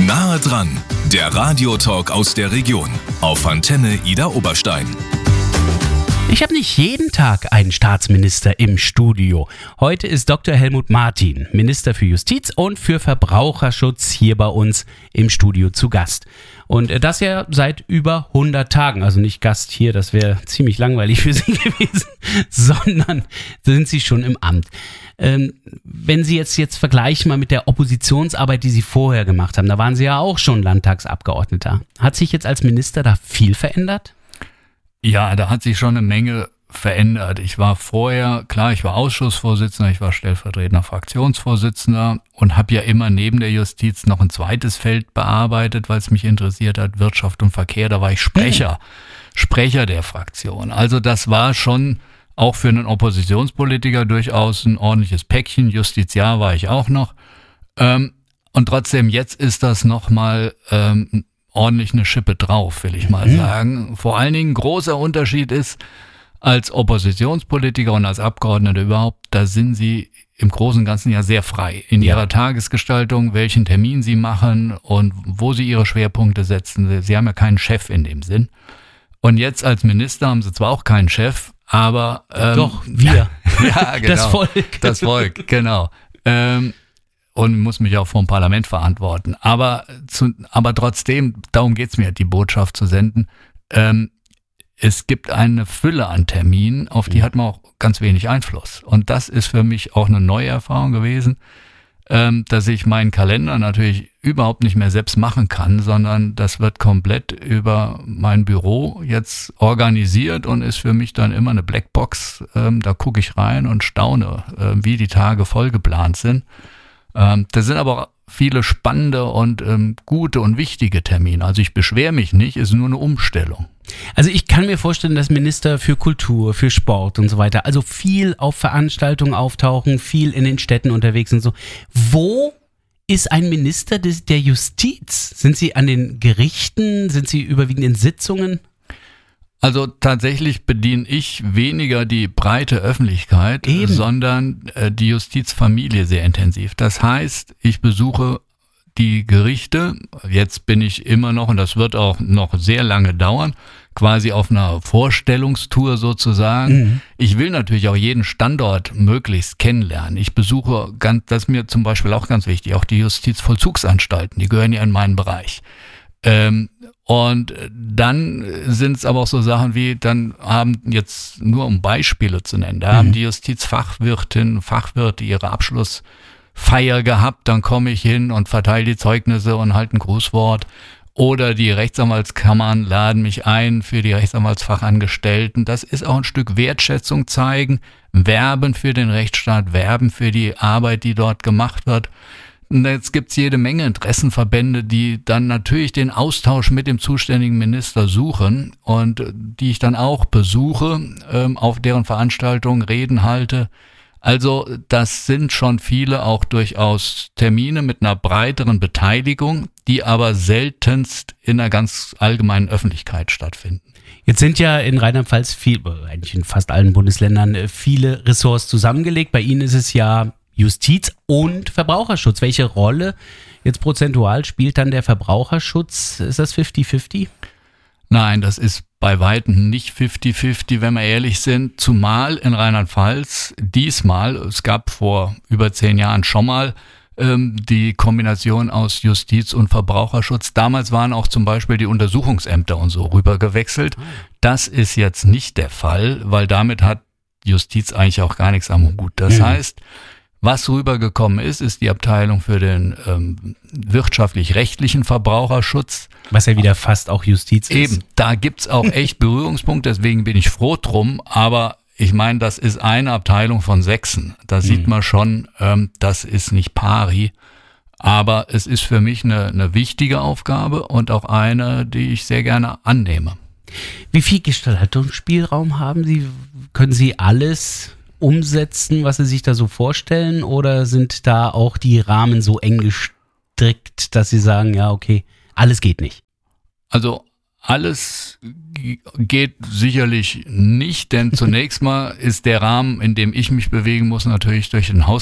Nahe dran, der Radiotalk aus der Region auf Antenne Idar Oberstein. Ich habe nicht jeden Tag einen Staatsminister im Studio. Heute ist Dr. Helmut Martin, Minister für Justiz und für Verbraucherschutz, hier bei uns im Studio zu Gast. Und das ja seit über 100 Tagen, also nicht Gast hier, das wäre ziemlich langweilig für Sie gewesen, sondern sind Sie schon im Amt. Wenn Sie jetzt vergleichen mal mit der Oppositionsarbeit, die Sie vorher gemacht haben, da waren Sie ja auch schon Landtagsabgeordneter. Hat sich jetzt als Minister da viel verändert? Ja, da hat sich schon eine Menge verändert. Ich war vorher, klar, ich war Ausschussvorsitzender, ich war stellvertretender Fraktionsvorsitzender und habe ja immer neben der Justiz noch ein zweites Feld bearbeitet, weil es mich interessiert hat, Wirtschaft und Verkehr. Da war ich Sprecher der Fraktion. Also das war schon auch für einen Oppositionspolitiker durchaus ein ordentliches Päckchen. Justiziar war ich auch noch. Und trotzdem, jetzt ist das nochmal ordentlich eine Schippe drauf, will ich mal sagen. Vor allen Dingen ein großer Unterschied ist, als Oppositionspolitiker und als Abgeordneter überhaupt, da sind Sie im Großen und Ganzen ja sehr frei in Ihrer Tagesgestaltung, welchen Termin Sie machen und wo Sie Ihre Schwerpunkte setzen. Sie haben ja keinen Chef in dem Sinn. Und jetzt als Minister haben Sie zwar auch keinen Chef, aber doch, wir. Ja, genau. Das Volk, genau. Und muss mich auch vor dem Parlament verantworten. Aber trotzdem, darum geht's mir, die Botschaft zu senden. Es gibt eine Fülle an Terminen, auf die hat man auch ganz wenig Einfluss. Und das ist für mich auch eine neue Erfahrung gewesen, dass ich meinen Kalender natürlich überhaupt nicht mehr selbst machen kann, sondern das wird komplett über mein Büro jetzt organisiert und ist für mich dann immer eine Blackbox. Da gucke ich rein und staune, wie die Tage voll geplant sind. Da sind aber auch viele spannende und gute und wichtige Termine. Also ich beschwere mich nicht, ist nur eine Umstellung. Also ich kann mir vorstellen, dass Minister für Kultur, für Sport und so weiter, also viel auf Veranstaltungen auftauchen, viel in den Städten unterwegs und so. Wo ist ein Minister der Justiz? Sind Sie an den Gerichten? Sind Sie überwiegend in Sitzungen? Also tatsächlich bediene ich weniger die breite Öffentlichkeit, sondern die Justizfamilie sehr intensiv. Das heißt, ich besuche die Gerichte, jetzt bin ich immer noch, und das wird auch noch sehr lange dauern, quasi auf einer Vorstellungstour sozusagen. Ich will natürlich auch jeden Standort möglichst kennenlernen. Ich besuche, das ist mir zum Beispiel auch ganz wichtig, auch die Justizvollzugsanstalten, die gehören ja in meinen Bereich. Und dann sind es aber auch so Sachen wie, dann haben jetzt nur um Beispiele zu nennen, da haben die Justizfachwirtinnen, Fachwirte ihre Abschlussfeier gehabt, dann komme ich hin und verteile die Zeugnisse und halte ein Grußwort. Oder die Rechtsanwaltskammern laden mich ein für die Rechtsanwaltsfachangestellten. Das ist auch ein Stück Wertschätzung zeigen, werben für den Rechtsstaat, werben für die Arbeit, die dort gemacht wird. Und jetzt gibt's jede Menge Interessenverbände, die dann natürlich den Austausch mit dem zuständigen Minister suchen und die ich dann auch besuche, auf deren Veranstaltungen Reden halte. Also das sind schon viele auch durchaus Termine mit einer breiteren Beteiligung, die aber seltenst in einer ganz allgemeinen Öffentlichkeit stattfinden. Jetzt sind ja in Rheinland-Pfalz eigentlich in fast allen Bundesländern viele Ressorts zusammengelegt. Bei Ihnen ist es ja Justiz und Verbraucherschutz. Welche Rolle jetzt prozentual spielt dann der Verbraucherschutz? Ist das 50-50? Nein, das ist bei weitem nicht 50-50, wenn wir ehrlich sind. Zumal in Rheinland-Pfalz diesmal, es gab vor über 10 Jahren schon mal die Kombination aus Justiz und Verbraucherschutz. Damals waren auch zum Beispiel die Untersuchungsämter und so rübergewechselt. Das ist jetzt nicht der Fall, weil damit hat Justiz eigentlich auch gar nichts am Hut. Das heißt, was rübergekommen ist die Abteilung für den wirtschaftlich-rechtlichen Verbraucherschutz. Was ja wieder fast auch Justiz ist. Eben, da gibt's auch echt Berührungspunkte, deswegen bin ich froh drum, aber ich meine, das ist eine Abteilung von 6. Da sieht man schon, das ist nicht pari, aber es ist für mich eine wichtige Aufgabe und auch eine, die ich sehr gerne annehme. Wie viel Gestaltungsspielraum haben Sie? Können Sie alles umsetzen, was Sie sich da so vorstellen, oder sind da auch die Rahmen so eng gestrickt, dass Sie sagen, ja okay, alles geht nicht? Also alles geht sicherlich nicht, denn zunächst mal ist der Rahmen, in dem ich mich bewegen muss, natürlich durch den